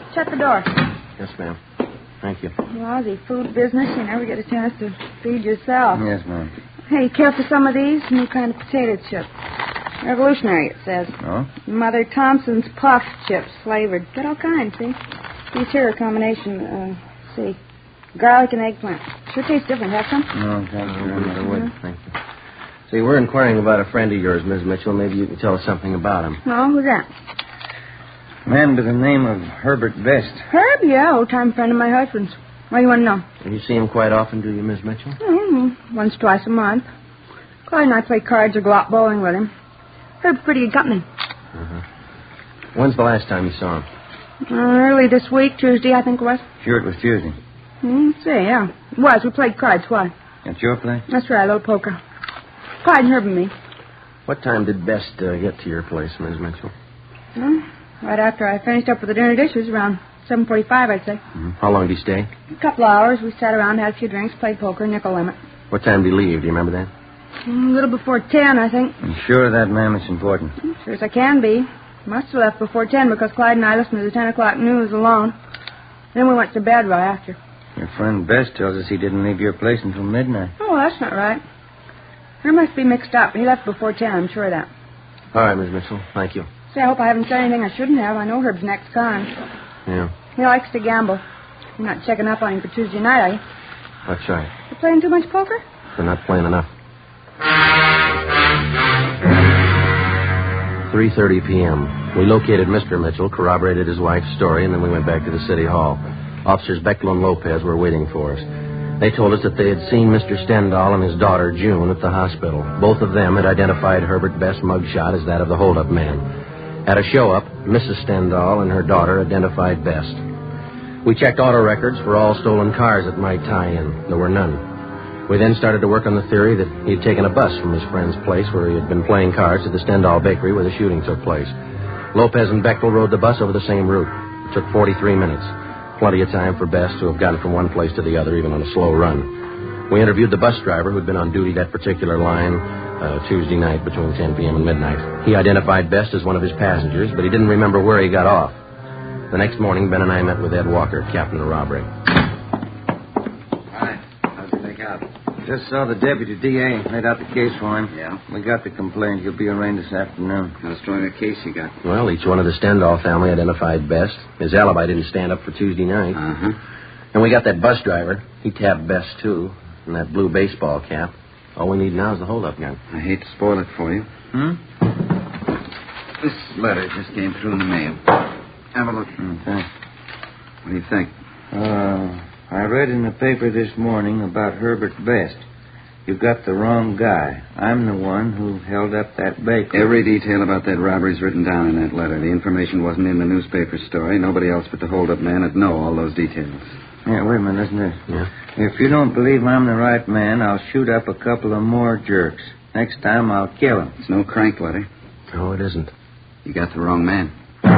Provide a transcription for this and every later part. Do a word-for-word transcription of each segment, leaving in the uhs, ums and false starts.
Shut the door. Yes, ma'am. Thank you. Lousy food business. You never get a chance to feed yourself. Yes, ma'am. Hey, care for some of these? New kind of potato chip. Revolutionary, it says. Oh? Mother Thompson's puff chips, flavored. Got all kinds, see? These here are a combination, uh, see, garlic and eggplant. Sure tastes different. Have some? No, thank you very much. Mm-hmm. Thank you. See, we're inquiring about a friend of yours, Miss Mitchell. Maybe you can tell us something about him. Oh, who's that? Man by the name of Herbert Best. Herb, yeah, old-time friend of my husband's. What do you want to know? And you see him quite often, do you, Miss Mitchell? Mm-hmm. Once, twice a month. Clyde and I play cards or go out bowling with him. Herb's pretty good company. Uh-huh. When's the last time you saw him? Uh, early this week, Tuesday, I think it was. Sure, it was Tuesday. Hmm, see, yeah. It was. We played cards. Why? That's your place? That's right, a little poker. Clyde and Herb and me. What time did Best uh, get to your place, Miss Mitchell? Well, right after I finished up with the dinner dishes, around seven forty-five, I'd say. Mm-hmm. How long did he stay? A couple of hours. We sat around, had a few drinks, played poker, nickel limit. What time did he leave? Do you remember that? Mm, a little before ten, I think. I'm sure of that, ma'am. It's important. Sure as I can be. Must have left before ten because Clyde and I listened to the ten o'clock news alone. Then we went to bed right after. Your friend Best tells us he didn't leave your place until midnight. Oh, that's not right. There must be mixed up. He left before ten, I'm sure of that. All right, Miss Mitchell. Thank you. Say, I hope I haven't said anything I shouldn't have. I know Herb's next con. Yeah. He likes to gamble. You're not checking up on him for Tuesday night, are you? That's right. You playing too much poker? They're not playing enough. three thirty p.m. We located Mister Mitchell, corroborated his wife's story, and then we went back to the city hall. Officers Bechtel and Lopez were waiting for us. They told us that they had seen Mister Stendhal and his daughter, June, at the hospital. Both of them had identified Herbert Best's mugshot as that of the holdup man. At a show-up, Missus Stendhal and her daughter identified Best. We checked auto records for all stolen cars that might tie in. There were none. We then started to work on the theory that he had taken a bus from his friend's place where he had been playing cards to the Stendhal bakery where the shooting took place. Lopez and Bechtel rode the bus over the same route. It took forty-three minutes. Plenty of time for Best to have gotten from one place to the other, even on a slow run. We interviewed the bus driver who'd been on duty that particular line uh, Tuesday night between ten p.m. and midnight. He identified Best as one of his passengers, but he didn't remember where he got off. The next morning, Ben and I met with Ed Walker, captain of robbery. Hi. How'd you make out? Just saw the deputy D A. Laid out the case for him. Yeah? We got the complaint. He'll be arraigned this afternoon. How strong a case you got? Well, each one of the Stendhal family identified Best. His alibi didn't stand up for Tuesday night. Uh-huh. And we got that bus driver. He tapped Best, too. And that blue baseball cap. All we need now is the holdup gun. I hate to spoil it for you. Hmm? This letter just came through in the mail. Have a look. Okay. What do you think? Uh, I read in the paper this morning about Herbert Best. You got the wrong guy. I'm the one who held up that bakery. Every detail about that robbery's written down in that letter. The information wasn't in the newspaper story. Nobody else but the hold-up man would know all those details. Yeah, wait a minute, listen to this. Yeah? If you don't believe I'm the right man, I'll shoot up a couple of more jerks. Next time, I'll kill him. It's no crank letter. No, it isn't. You got the wrong man.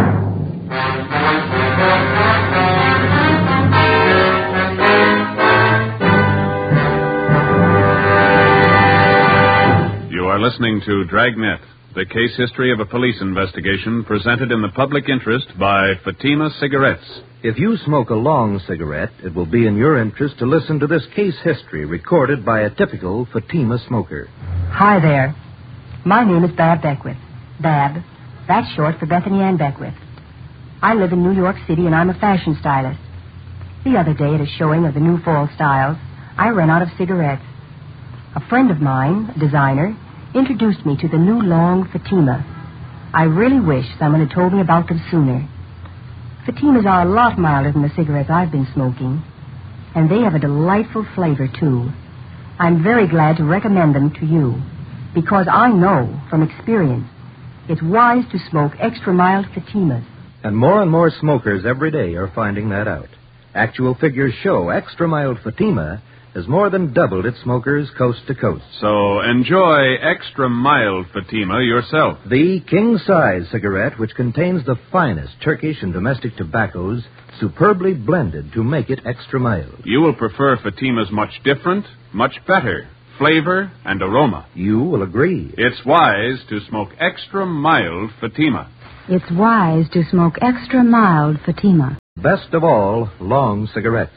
You are listening to Dragnet, the case history of a police investigation presented in the public interest by Fatima Cigarettes. If you smoke a long cigarette, it will be in your interest to listen to this case history recorded by a typical Fatima smoker. Hi there. My name is Bab Beckwith. Bab. That's short for Bethany Ann Beckwith. I live in New York City, and I'm a fashion stylist. The other day, at a showing of the new fall styles, I ran out of cigarettes. A friend of mine, a designer, introduced me to the new long Fatima. I really wish someone had told me about them sooner. Fatimas are a lot milder than the cigarettes I've been smoking, and they have a delightful flavor, too. I'm very glad to recommend them to you, because I know from experience it's wise to smoke extra mild Fatimas. And more and more smokers every day are finding that out. Actual figures show extra mild Fatima has more than doubled its smokers coast to coast. So enjoy extra mild Fatima yourself. The king-size cigarette, which contains the finest Turkish and domestic tobaccos, superbly blended to make it extra mild. You will prefer Fatima's much different, much better flavor and aroma. You will agree. It's wise to smoke extra mild Fatima. It's wise to smoke extra mild Fatima. Best of all, long cigarettes.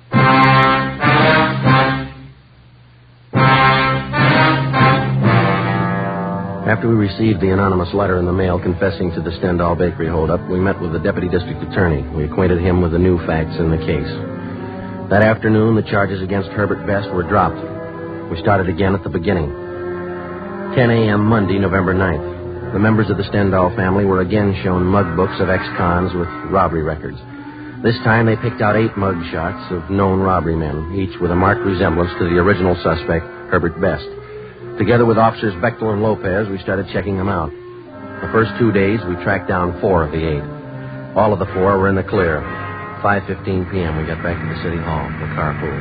After we received the anonymous letter in the mail confessing to the Stendhal Bakery holdup, we met with the deputy district attorney. We acquainted him with the new facts in the case. That afternoon, the charges against Herbert Best were dropped. We started again at the beginning. ten a.m. Monday, November ninth. The members of the Stendhal family were again shown mug books of ex-cons with robbery records. This time they picked out eight mug shots of known robbery men, each with a marked resemblance to the original suspect, Herbert Best. Together with officers Bechtel and Lopez, we started checking them out. The first two days, we tracked down four of the eight. All of the four were in the clear. five fifteen p.m. we got back to the city hall, the carpool.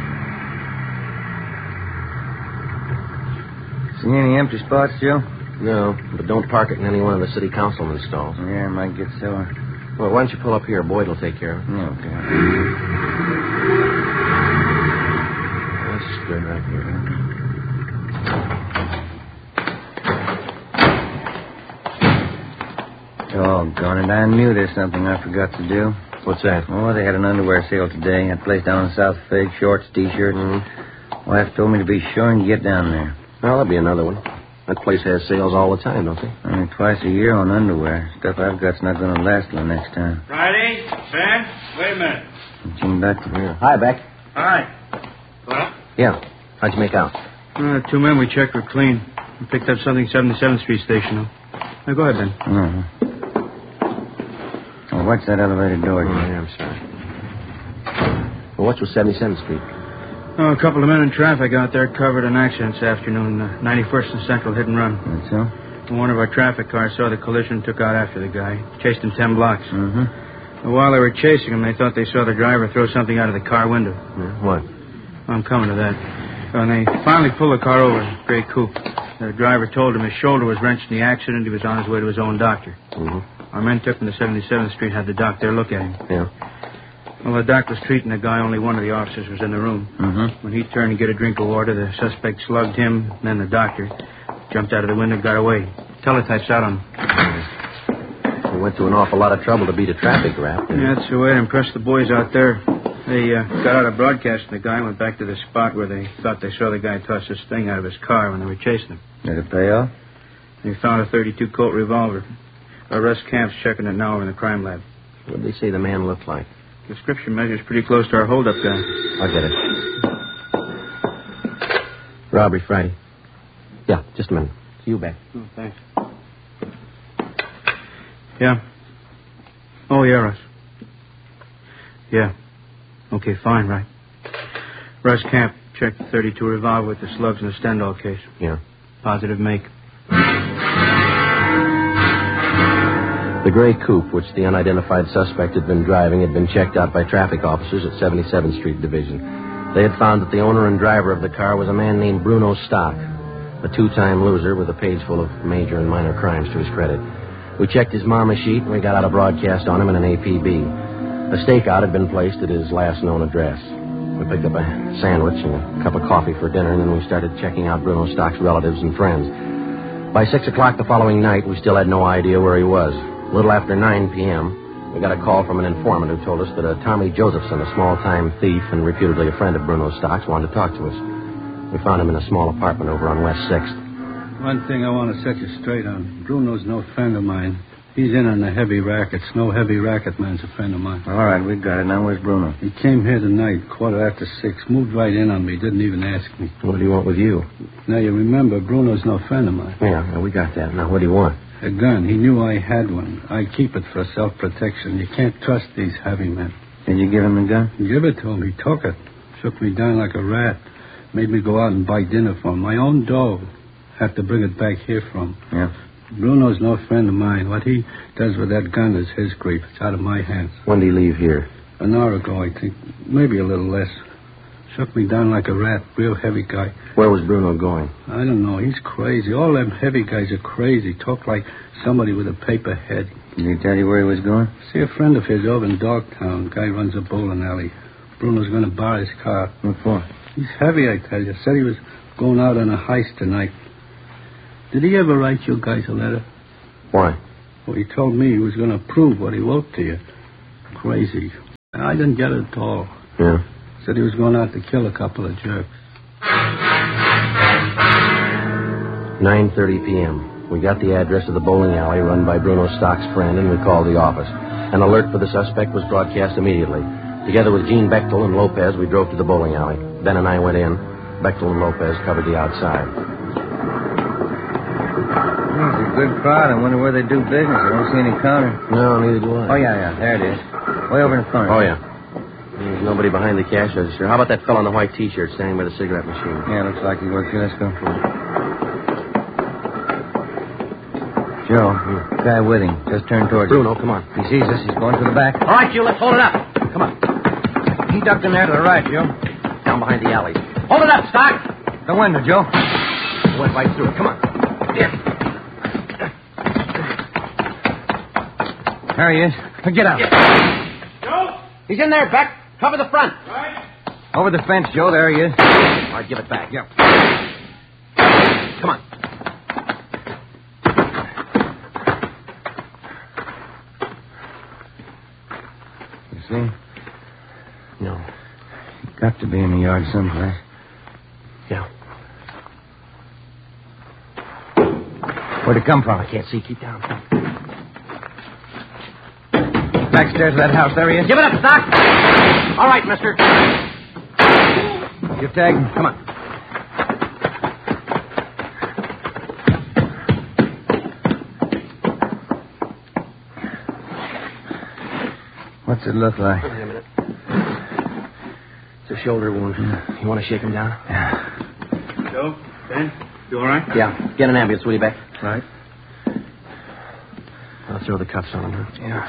See any empty spots, Joe? No, but don't park it in any one of the city councilman's stalls. Yeah, I might get sore. Well, why don't you pull up here? Boyd will take care of it. Okay. That's good right here. Doggone it, I knew there's something I forgot to do. What's that? Oh, they had an underwear sale today. That place down in South Fig, shorts, T-shirts. Mm-hmm. Wife told me to be sure and get down there. Well, that'll be another one. That place has sales all the time, don't they? Only twice a year on underwear. Stuff I've got's not going to last till next time. Friday? Sam? Wait a minute. Jim back. Yeah. Hi, Beck. Hi. Well? Yeah. How'd you make out? Uh, two men we checked were clean. We picked up something seventy-seventh Street station. Now, go ahead, then. Mm-hmm. Well, what's that elevator door? Oh, yeah, I'm sorry. Well, what's with seventy-seventh Street? Oh, a couple of men in traffic out there covered an accident this afternoon. Uh, ninety-first and Central, hit and run. That's so? One of our traffic cars saw the collision and took out after the guy. Chased him ten blocks. Mm-hmm. And while they were chasing him, they thought they saw the driver throw something out of the car window. Yeah, what? I'm coming to that. When they finally pulled the car over, gray coupe, the driver told him his shoulder was wrenched in the accident. He was on his way to his own doctor. Mm-hmm. Our men took him to seventy-seventh Street, had the doc there look at him. Yeah. Well, the doc was treating the guy. Only one of the officers was in the room. Mm-hmm. When he turned to get a drink of water, the suspect slugged him, then the doctor. Jumped out of the window and got away. Teletype's out on him. We went to an awful lot of trouble to beat a traffic rap. Yeah, that's the way to impress the boys out there. They uh, got out of broadcasting the guy and went back to the spot where they thought they saw the guy toss this thing out of his car when they were chasing him. Did it pay off? They found a thirty-two Colt revolver. Our Russ Camp's checking it now over in the crime lab. What did they say the man looked like? Description measures pretty close to our holdup guy. I'll get it. Robbery Friday. Yeah, just a minute. See you back. Oh, thanks. Yeah. Oh, yeah, Russ. Yeah. Okay, fine, right. Russ Camp checked the thirty-two revolver with the slugs in the Stendhal case. Yeah. Positive make. The gray coupe, which the unidentified suspect had been driving, had been checked out by traffic officers at seventy-seventh Street Division. They had found that the owner and driver of the car was a man named Bruno Stock, a two-time loser with a page full of major and minor crimes to his credit. We checked his mama sheet, and we got out a broadcast on him in an A P B. A stakeout had been placed at his last known address. We picked up a sandwich and a cup of coffee for dinner, and then we started checking out Bruno Stock's relatives and friends. By six o'clock the following night, we still had no idea where he was. A little after nine p.m., we got a call from an informant who told us that a Tommy Josephson, a small-time thief and reputedly a friend of Bruno Stock's, wanted to talk to us. We found him in a small apartment over on West sixth. One thing I want to set you straight on. Bruno's no friend of mine. He's in on the heavy rackets. No heavy racket man's a friend of mine. All right, we got it. Now where's Bruno? He came here tonight, quarter after six, moved right in on me, didn't even ask me. What do you want with you? Now, you remember, Bruno's no friend of mine. Yeah, yeah, we got that. Now, what do you want? A gun. He knew I had one. I keep it for self-protection. You can't trust these heavy men. Did you give him the gun? Give it to him. He took it. Shook me down like a rat. Made me go out and buy dinner for him. My own dough. Have to bring it back here from. Yeah. Bruno's no friend of mine. What he does with that gun is his grief. It's out of my hands. When did he leave here? An hour ago, I think. Maybe a little less. Shook me down like a rat. Real heavy guy. Where was Bruno going? I don't know. He's crazy. All them heavy guys are crazy. Talk like somebody with a paper head. Did he tell you where he was going? See a friend of his over in Dogtown. Guy runs a bowling alley. Bruno's going to borrow his car. What for? He's heavy, I tell you. Said he was going out on a heist tonight. Did he ever write you guys a letter? Why? Well, he told me he was going to prove what he wrote to you. Crazy. I didn't get it at all. Yeah. Said he was going out to kill a couple of jerks. nine thirty p.m. We got the address of the bowling alley run by Bruno Stock's friend, and we called the office. An alert for the suspect was broadcast immediately. Together with Gene Bechtel and Lopez, we drove to the bowling alley. Ben and I went in. Bechtel and Lopez covered the outside. It's a good crowd. I wonder where they do business. I don't see any counter. No, neither do I. Oh, yeah, yeah. There it is. Way over in the corner. Oh, yeah. There's nobody behind the cash register. How about that fellow in the white T-shirt standing by the cigarette machine? Yeah, looks like he works here. Let's go. Joe, the guy with him. Just turned towards Bruno, us. come on. He sees us. He's going to the back. All right, you, let's hold it up. Come on. He ducked in there to the right, Joe. Down behind the alley. Hold it up, Stock. The window, Joe. He went right through it. Come on. Yeah. There he is. Get out. Joe? He's in there, Beck. Cover the front. Right. Over the fence, Joe. There he is. All right, give it back. Yep. Come on. You see? No. Got to be in the yard someplace. Yeah. Where'd it come from? I can't see. Keep down. Backstairs of that house. There he is. Give it up, Stock. All right, mister. You tag him. Come on. What's it look like? Wait a minute. It's a shoulder wound. You want to shake him down? Yeah. Joe? Ben? You all right? Yeah. Get an ambulance, will you, Beck? Right. I'll throw the cuffs on him. Huh? Yeah.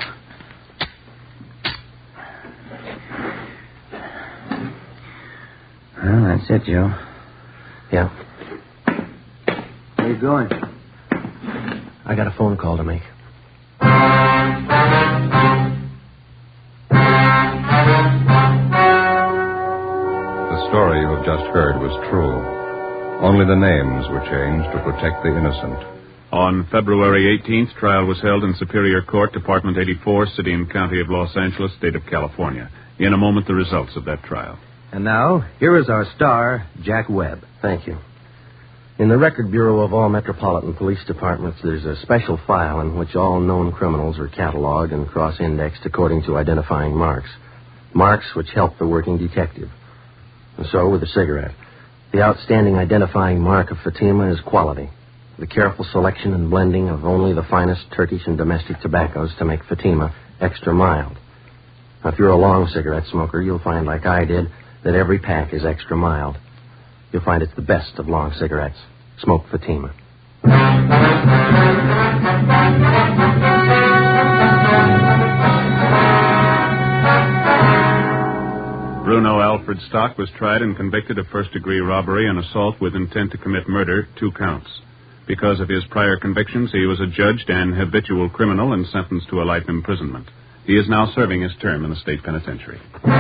Well, that's it, Joe. Yeah. Where you going? I got a phone call to make. The story you have just heard was true. Only the names were changed to protect the innocent. On February eighteenth, trial was held in Superior Court, Department eighty-four, City and County of Los Angeles, State of California. In a moment, the results of that trial. And now, here is our star, Jack Webb. Thank you. In the Record Bureau of all metropolitan police departments, there's a special file in which all known criminals are cataloged and cross-indexed according to identifying marks. Marks which help the working detective. And so, with the cigarette, the outstanding identifying mark of Fatima is quality. The careful selection and blending of only the finest Turkish and domestic tobaccos to make Fatima extra mild. Now, if you're a long cigarette smoker, you'll find, like I did, that every pack is extra mild. You'll find it's the best of long cigarettes. Smoke Fatima. Bruno Alfred Stock was tried and convicted of first-degree robbery and assault with intent to commit murder, two counts. Because of his prior convictions, he was adjudged an habitual criminal and sentenced to a life imprisonment. He is now serving his term in the state penitentiary.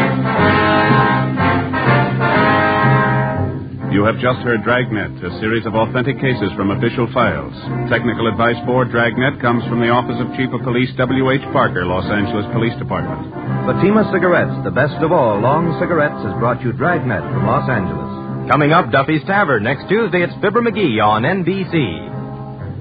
You have just heard Dragnet, a series of authentic cases from official files. Technical advice for Dragnet comes from the Office of Chief of Police W H Parker, Los Angeles Police Department. Fatima Cigarettes, the best of all long cigarettes, has brought you Dragnet from Los Angeles. Coming up, Duffy's Tavern. Next Tuesday, it's Fibber McGee on N B C.